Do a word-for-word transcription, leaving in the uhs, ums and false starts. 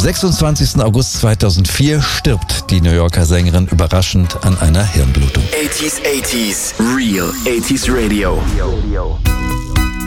sechsundzwanzigsten August zweitausendvier stirbt die New Yorker Sängerin überraschend an einer Hirnblutung. achtziger, achtziger, Real achtziger Radio.